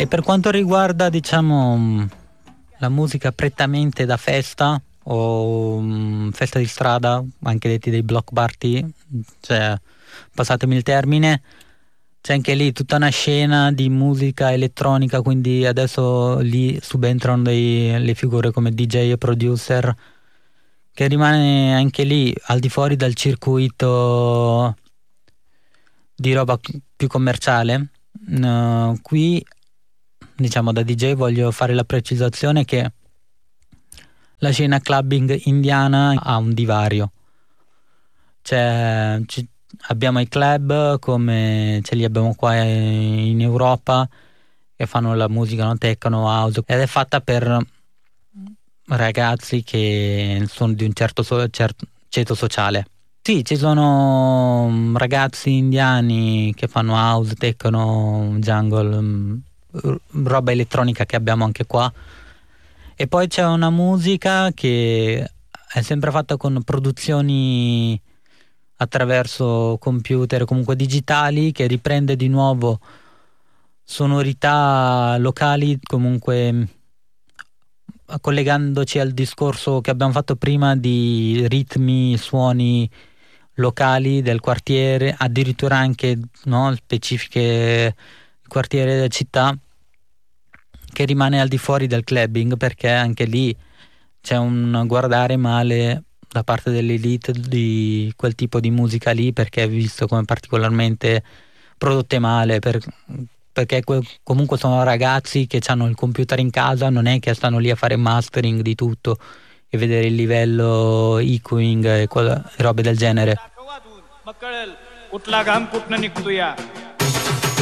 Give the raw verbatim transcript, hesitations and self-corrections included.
E per quanto riguarda, diciamo, la musica prettamente da festa o um, festa di strada, anche detti dei block party, cioè, passatemi il termine, c'è anche lì tutta una scena di musica elettronica, quindi adesso lì subentrano dei, le figure come D J e producer, che rimane anche lì al di fuori dal circuito di roba più commerciale. Uh, qui, diciamo, da D J voglio fare la precisazione che la scena clubbing indiana ha un divario. Cioè, ci, abbiamo i club come ce li abbiamo qua in Europa, che fanno la musica, no? Techno, house, ed è fatta per ragazzi che sono di un certo, so, certo ceto sociale. Sì, ci sono ragazzi indiani che fanno house, techno, jungle, roba elettronica che abbiamo anche qua. E poi c'è una musica che è sempre fatta con produzioni attraverso computer, comunque digitali, che riprende di nuovo sonorità locali, comunque collegandoci al discorso che abbiamo fatto prima di ritmi, suoni locali del quartiere, addirittura anche, no, specifiche quartiere della città, che rimane al di fuori del clubbing, perché anche lì c'è un guardare male da parte dell'elite di quel tipo di musica lì, perché è visto come particolarmente prodotte male, per, perché que- comunque sono ragazzi che hanno il computer in casa, non è che stanno lì a fare mastering di tutto e vedere il livello EQing e quella- robe del genere. मक्कळ कुठला घाम कुठनं निघतोया